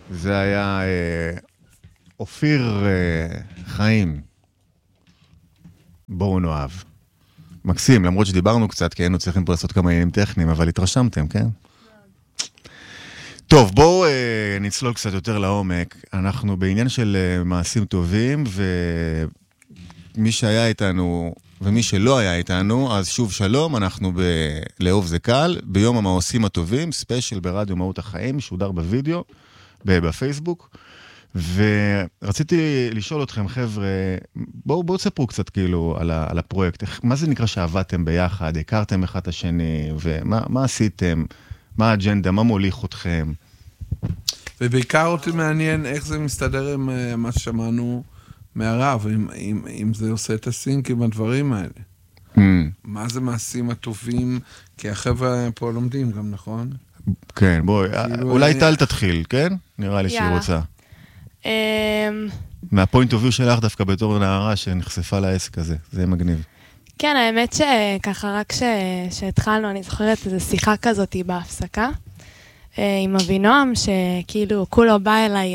זה היה אופיר חיים. בואו נאהב. מקסים, למרות שדיברנו קצת, כי היינו צריכים פה לעשות כמה עניינים טכניים, אבל התרשמתם, כן? טוב, בואו נצלול קצת יותר לעומק. אנחנו בעניין של מעשים טובים, ומי שהיה איתנו ומי שלא היה איתנו, אז שוב שלום, אנחנו לאהוב זה קל, ביום המעשים הטובים, ספיישל ברדיו מהות החיים, שודר בווידאו, בפייסבוק, ורציתי לשאול אתכם, חבר'ה, בואו תספרו קצת כאילו על הפרויקט, מה זה נקרא שעבדתם ביחד, הכרתם אחד את השני, ומה עשיתם, מה האג'נדה, מה מוליך אתכם? ובעיקר אותי מעניין איך זה מסתדר עם מה ששמענו מהרב, אם זה עושה את הסינק עם הדברים האלה. מה זה מעשים הטובים, כי החבר'ה פה לומדים גם, נכון? כן, בואי, אולי טל תתחיל, כן? נראה לי שהיא רוצה. מהפוינט אוף ויו שלך דווקא בתור נערה שנחשפה לעסק הזה, זה מגניב. כן, האמת שככה רק שהתחלנו, אני זוכרת איזו שיחה כזאת בהפסקה, עם אבינועם, שכאילו כולו בא אליי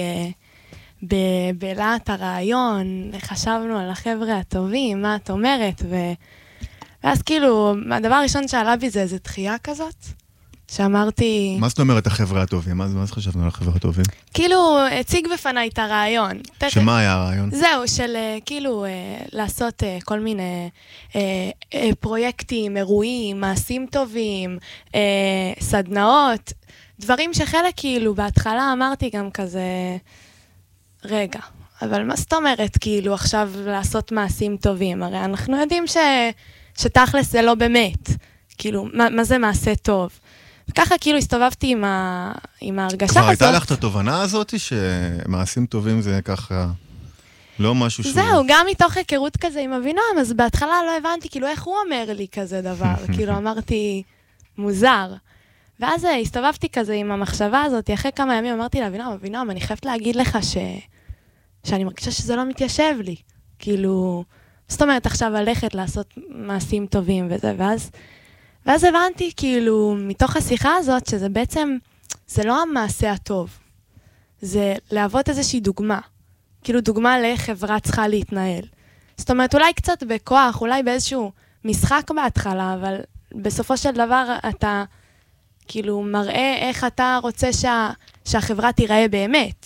בלעת הרעיון, חשבנו על החבר'ה הטובים, מה את אומרת, ואז כאילו, הדבר הראשון שעלה בי זה איזו דחייה כזאת, שאמרתי... מה זאת אומרת החבר'ה הטובים? מה זה חשבנו על החבר'ה הטובים? כאילו, הציג בפניי את הרעיון. שמה היה הרעיון? זהו, של כאילו לעשות כל מיני פרויקטים, אירועים, מעשים טובים, סדנאות, דברים שחלק כאילו בהתחלה אמרתי גם כזה, רגע, אבל מה זאת אומרת כאילו עכשיו לעשות מעשים טובים? הרי אנחנו יודעים שתכלס זה לא באמת, כאילו, מה זה מעשה טוב? וככה כאילו הסתובבתי עם ההרגשה הזאת. כבר הייתה לך את התובנה הזאת שמעשים טובים זה ככה לא משהו שהוא... זהו, גם מתוך היכרות כזה עם אבינועם, אז בהתחלה לא הבנתי כאילו איך הוא אומר לי כזה דבר, כאילו אמרתי מוזר. ואז הסתובבתי כזה עם המחשבה הזאת, אחרי כמה ימים אמרתי לאבינועם, אני חייבת להגיד לך שאני מרגישה שזה לא מתיישב לי. כאילו, זאת אומרת עכשיו ללכת לעשות מעשים טובים וזה, ואז הבנתי כאילו מתוך השיחה הזאת שזה בעצם, זה לא המעשה הטוב, זה להוות איזושהי דוגמה, כאילו דוגמה לאיך חברה צריכה להתנהל. זאת אומרת אולי קצת בכוח, אולי באיזשהו משחק בהתחלה, אבל בסופו של דבר אתה כאילו מראה איך אתה רוצה שהחברה תיראה באמת.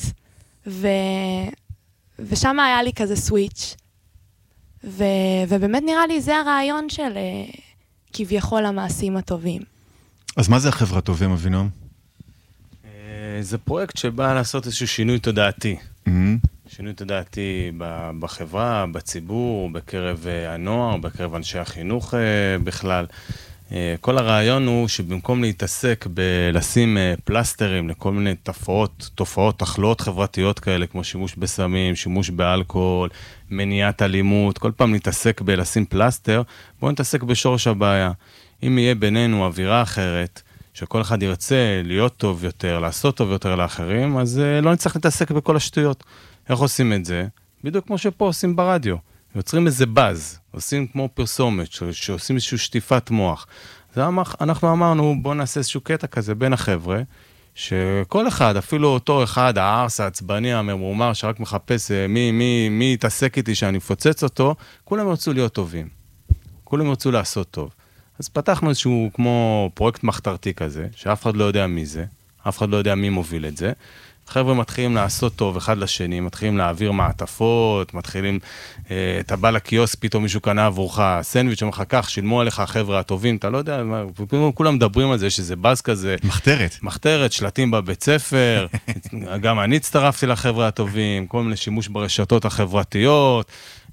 ושם היה לי כזה סוויץ', ובאמת נראה לי זה הרעיון של כביכול המעשים הטובים. אז מה זה החברה טובים, אבינועם? זה פרויקט שבא לעשות איזשהו שינוי תודעתי. שינוי תודעתי בחברה, בציבור, בקרב הנוער, בקרב אנשי החינוך בכלל. כל הרעיון הוא שבמקום להתעסק בלשים פלסטרים לכל מיני תופעות, תחלואות חברתיות כאלה, כמו שימוש בסמים, שימוש באלכוהול, מניעת אלימות, כל פעם להתעסק בלשים פלסטר, בואו נתעסק בשורש הבעיה. אם יהיה בינינו אווירה אחרת, שכל אחד ירצה להיות טוב יותר, לעשות טוב יותר לאחרים, אז לא נצטרך להתעסק בכל השטויות. איך עושים את זה? בדיוק כמו שפה עושים ברדיו. יוצרים איזה בז, עושים כמו פרסומת, שעושים איזושהי שטיפת מוח. אז אנחנו אמרנו, בואו נעשה איזשהו קטע כזה בין החבר'ה, שכל אחד, אפילו אותו אחד, הארס, העצבני, הממורמר, שרק מחפש מי יתעסק איתי שאני מפוצץ אותו, כולם ירצו להיות טובים. כולם ירצו לעשות טוב. אז פתחנו איזשהו כמו פרויקט מחתרתי כזה, שאף אחד לא יודע מי זה, אף אחד לא יודע מי מוביל את זה, חבר'ה מתחילים לעשות טוב אחד לשני, מתחילים להעביר מעטפות, מתחילים, אתה בא לקיוס, פתאום מישהו קנה עבורך סנדוויץ' אמר לך כך, שילמו עליך החבר'ה הטובים, אתה לא יודע, כולם מדברים על זה, שזה בז כזה. מחתרת, שלטים בבית ספר, גם אני הצטרפתי לחבר'ה הטובים, כל מיני שימוש ברשתות החברתיות,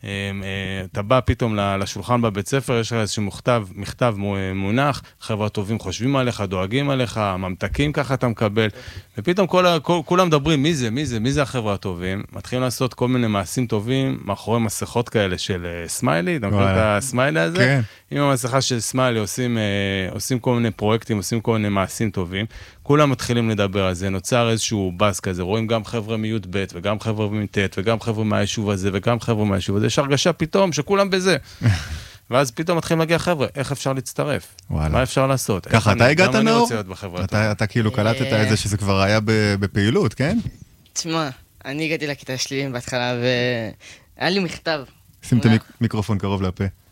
אתה בא פתאום לשולחן בבית ספר, יש לך איזשהו מכתב מונח, חבר'ה טובים חושבים עליך, דואגים עליך, ממתקים ככה אתה מקבל, ופתאום כולם מדברים מי זה החבר'ה הטובים, מתחילים לעשות כל מיני מעשים טובים, מאחורי מסכות כאלה של סמיילי, אתה מכיר את הסמיילי הזה? כן. עם המסכה של סמיילי עושים כל מיני פרויקטים, עושים כל מיני מעשים טובים, כולם מתחילים לדבר על זה, נוצר איזשהו בס כזה, רואים גם חבר'ה מי"ב וגם חבר'ה מ"ט וגם חבר'ה מהיישוב הזה וגם חבר'ה מהיישוב הזה, יש הרגשה פתאום שכולם בזה. ואז פתאום מתחילים להגיע חבר'ה, איך אפשר להצטרף? מה אפשר לעשות? ככה אתה הגעת נאור? אתה כאילו קלטת את זה שזה כבר היה בפעילות, כן? תשמע, אני הגעתי לכיתה שלי בהתחלה, והיה לי מכתב. שים את המיקרופון קרוב לפה.